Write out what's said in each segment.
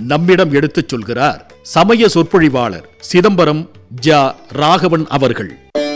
நம்மிடம் எடுத்துச் சொல்கிறார் சமய சொற்பொழிவாளர் சிதம்பரம் ஜ. ராகவன் அவர்கள்.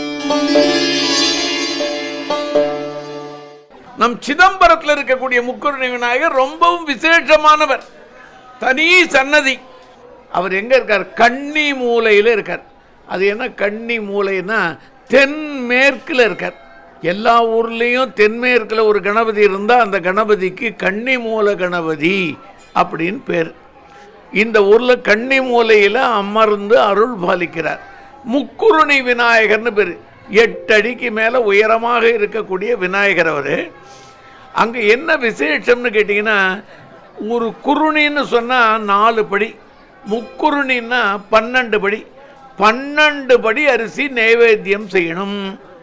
நம் சிதம்பரத்தில் இருக்கக்கூடிய முக்குருணி விநாயகர் ரொம்பவும் விசேஷமானவர். தனி சன்னதி. அவர் எங்க இருக்கார்? கன்னி மூலையில இருக்கார். அது என்ன கன்னி மூலைன்னா தென்மேற்குல இருக்கார். எல்லா ஊர்லேயும் தென்மேற்குல ஒரு கணபதி இருந்தால் அந்த கணபதிக்கு கன்னி மூல கணபதி அப்படின்னு பேர். இந்த ஊரில் கன்னி மூலையில் அமர்ந்து அருள் பாலிக்கிறார். முக்குருணி விநாயகர்னு பேர். 8 அடிக்கு மேலே உயரமாக இருக்கக்கூடிய விநாயகர் அவர். அங்கே என்ன விசேஷம்னு கேட்டிங்கன்னா, ஒரு குருணின்னு சொன்னால் 4 படி, முக்குருணின்னா 12 படி. 12 படி அரிசி நைவேத்தியம் செய்யணும்.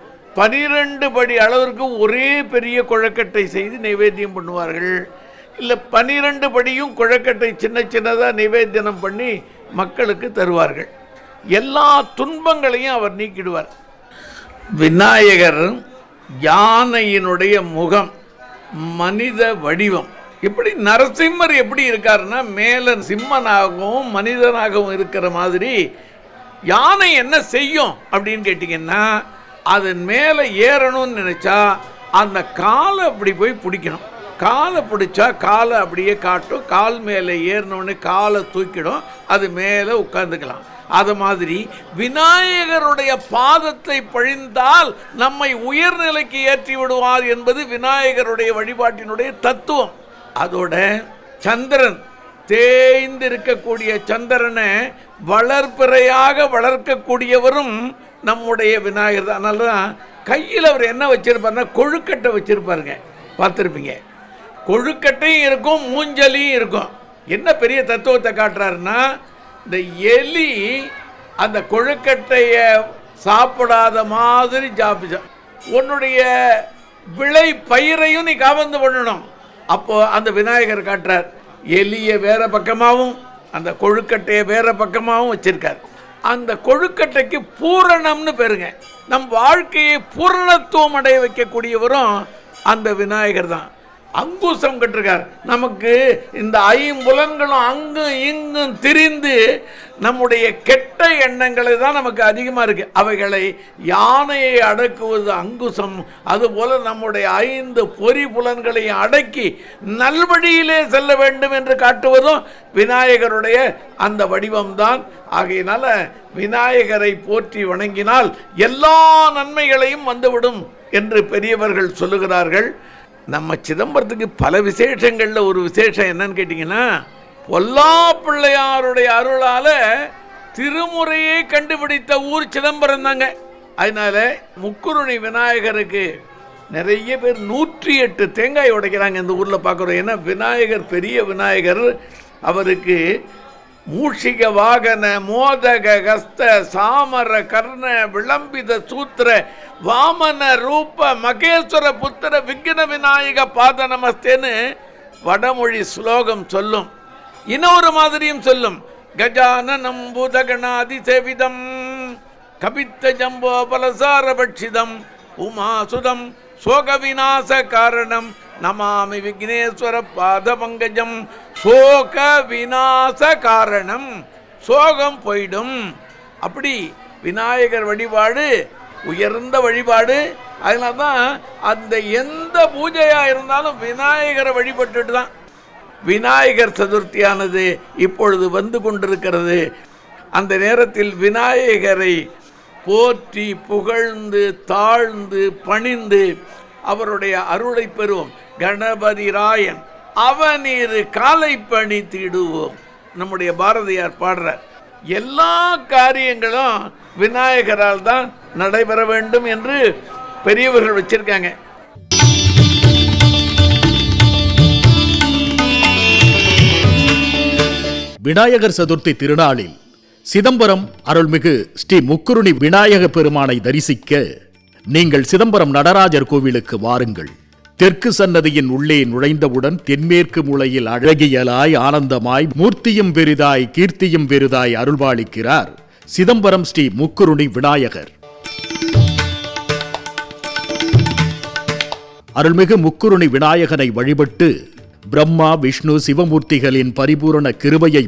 12 படி அளவிற்கு ஒரே பெரிய குழக்கட்டை செய்து நைவேத்தியம் பண்ணுவார்கள். இல்லை 12 படியும் குழக்கட்டை சின்ன சின்னதாக நைவேத்தியம் பண்ணி மக்களுக்கு தருவார்கள். எல்லா துன்பங்களையும் அவர் நீக்கிடுவார். விநாயகர் யானையினுடைய முகம், மனித வடிவம். இப்படி நரசிம்மர் எப்படி இருக்காருன்னா, மேல சிம்மனாகவும் மனிதனாகவும் இருக்கிற மாதிரி யானை என்ன செய்யும் அப்படின்னு கேட்டிங்கன்னா, அதன் மேலே ஏறணும்னு நினைச்சா அந்த காலை அப்படி போய் பிடிக்கணும். காலை பிடிச்சா காலை அப்படியே காட்டும். கால் மேலே ஏறினோடனே காலை தூக்கிடும், அது மேலே உட்கார்ந்துக்கலாம். அது மாதிரி விநாயகருடைய பாதத்தை பழிந்தால் நம்மை உயர்நிலைக்கு ஏற்றி விடுவார் என்பது விநாயகருடைய வழிபாட்டினுடைய தத்துவம். அதோட சந்திரன், தேய்ந்து இருக்கக்கூடிய சந்திரனை வளர்ப்பிறையாக வளர்க்கக்கூடியவரும் நம்முடைய விநாயகர் தான். அதனால தான் கையில் அவர் என்ன வச்சிருப்பாருன்னா கொழுக்கட்டை வச்சிருப்பாருங்க, பார்த்துருப்பீங்க. கொழுக்கட்டையும் இருக்கும், மூஞ்சலியும் இருக்கும். என்ன பெரிய தத்துவத்தை காட்டுறாருன்னா, இந்த எலி அந்த கொழுக்கட்டையை சாப்பிடாத மாதிரி சாப்பிச்சா உன்னுடைய விளை பயிரையும் நீ காவந்து பண்ணணும். அப்போ அந்த விநாயகர் காட்டுறார், எலியை வேற பக்கமாகவும் அந்த கொழுக்கட்டையை வேற பக்கமாகவும் வச்சிருக்கார். அந்த கொழுக்கட்டைக்கு பூரணம்னு பேருங்க. நம் வாழ்க்கையை பூரணத்துவம் அடைய வைக்கக்கூடியவரும் அந்த விநாயகர் தான். அங்குசம் கட்டிருக்கார். நமக்கு இந்த 5 புலன்களும் அங்கும் இங்கும் திரிந்து நம்முடைய கெட்ட எண்ணங்களை தான் நமக்கு அதிகமாக இருக்கு. அவைகளை யானையை அடக்குவது அங்குசம். அதுபோல நம்முடைய 5 பொறி புலன்களையும் அடக்கி நல்வழியிலே செல்ல வேண்டும் என்று காட்டுவதும் விநாயகருடைய அந்த வடிவம்தான். ஆகையினால விநாயகரை போற்றி வணங்கினால் எல்லா நன்மைகளையும் வந்துவிடும் என்று பெரியவர்கள் சொல்லுகிறார்கள். நம்ம சிதம்பரத்துக்கு பல விசேஷங்களில் ஒரு விசேஷம் என்னன்னு கேட்டிங்கன்னா, பொல்லா பிள்ளையாருடைய அருளால் திருமுறையை கண்டுபிடித்த ஊர் சிதம்பரம் தாங்க. அதனால முக்குருணி விநாயகருக்கு நிறைய பேர் 108 தேங்காய் உடைக்கிறாங்க இந்த ஊரில் பார்க்குறோம். ஏன்னா விநாயகர் பெரிய விநாயகர். அவருக்கு மூஷிக வாகன மோதக கஸ்த சாமர கர்ண விளம்பித சூத்திர வாமன ரூப மகேஸ்வர புத்திர விக்ன விநாயக பாத நமஸ்தேன்னு வடமொழி ஸ்லோகம் சொல்லும். இன்னொரு மாதிரியும் சொல்லும். கஜானனம் பூதகணாதி சேவிதம் கபித்த ஜம்போ பலசார பட்சிதம் உமாசுதம் சோக விநாச காரணம் நமாமி விக்னேஸ்வர பாத பங்கஜம். சோக விநாச காரணம், சோகம் போயிடும். அப்படி விநாயகர் வழிபாடு உயர்ந்த வழிபாடு. அதனால தான் அந்த எந்த பூஜையா இருந்தாலும் விநாயகரை வழிபட்டுட்டு தான். விநாயகர் சதுர்த்தியானது இப்பொழுது வந்து கொண்டிருக்கிறது. அந்த நேரத்தில் விநாயகரை போற்றி புகழ்ந்து தாழ்ந்து பணிந்து அவருடைய அருளை பெறுவோம். கணபதி ராயன் அவனீர் காலை பணித்திடுவோம். நம்முடைய பாரதியார் பாடுறார். எல்லா காரியங்களும் விநாயகரால் தான் நடைபெற வேண்டும் என்று பெரியவர்கள் வச்சிருக்காங்க. விநாயகர் சதுர்த்தி திருநாளில் சிதம்பரம் அருள்மிகு ஸ்ரீ முக்குருணி விநாயக பெருமானை தரிசிக்க நீங்கள் சிதம்பரம் நடராஜர் கோவிலுக்கு வாருங்கள். தெற்கு சன்னதியின் உள்ளே நுழைந்தவுடன் தென்மேற்கு மூலையில் அழகியலாய் ஆனந்தமாய் மூர்த்தியும் பெரிதாய் கீர்த்தியும் பெரிதாய் அருள்பாலிக்கிறார் சிதம்பரம் ஸ்ரீ முக்குருணி விநாயகர். அருள்மிகு முக்குருணி விநாயகனை வழிபட்டு பிரம்மா விஷ்ணு சிவமூர்த்திகளின் பரிபூரண கிருபையை